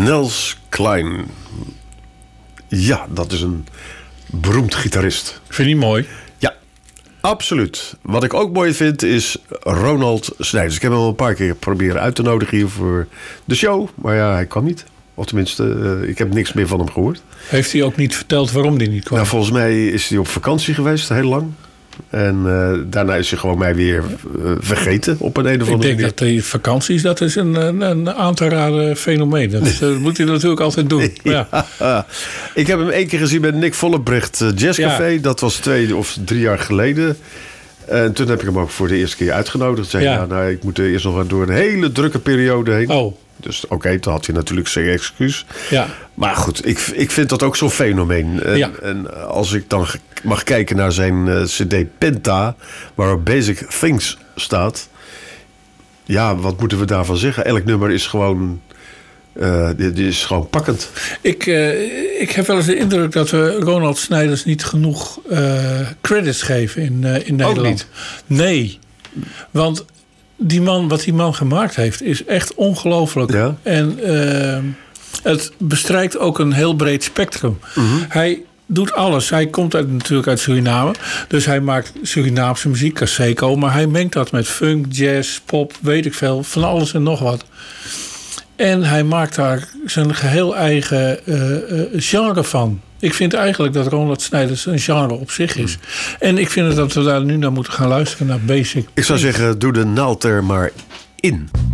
Nels Cline. Ja, dat is een beroemd gitarist. Vind je die mooi? Ja, absoluut. Wat ik ook mooi vind is Ronald Snijders. Ik heb hem al een paar keer proberen uit te nodigen hier voor de show. Maar ja, hij kwam niet. Of tenminste, ik heb niks meer van hem gehoord. Heeft hij ook niet verteld waarom hij niet kwam? Nou, volgens mij is hij op vakantie geweest, heel lang. En daarna is hij gewoon mij weer vergeten op een of andere manier. Ik denk dat die vakanties, dat is een aan te raden fenomeen. Dat moet hij natuurlijk altijd doen. Ja. Ik heb hem 1 keer gezien bij Nick Vollebrecht Jazzcafé. Ja. Dat was 2 of 3 jaar geleden. En toen heb ik hem ook voor de eerste keer uitgenodigd. Zei nou, ik moet eerst nog door een hele drukke periode heen. Oh. Dus oké, toen had hij natuurlijk zijn excuus. Ja. Maar goed, ik vind dat ook zo'n fenomeen. En als ik dan mag kijken naar zijn cd Penta, waarop Basic Things staat. Ja, wat moeten we daarvan zeggen? Elk nummer is gewoon... dit is gewoon pakkend. Ik heb wel eens de indruk dat we Ronald Snijders niet genoeg credits geven in Nederland. Ook niet? Nee, want wat die man gemaakt heeft is echt ongelooflijk. Ja. En het bestrijkt ook een heel breed spectrum. Mm-hmm. Hij doet alles. Hij komt natuurlijk uit Suriname. Dus hij maakt Surinaamse muziek, Caseco. Maar hij mengt dat met funk, jazz, pop, weet ik veel. Van alles en nog wat. En hij maakt daar zijn geheel eigen genre van. Ik vind eigenlijk dat Ronald Snijders een genre op zich is. En ik vind dat we daar nu naar moeten gaan luisteren, naar Basic. Ik zou zeggen, doe de naald er maar in.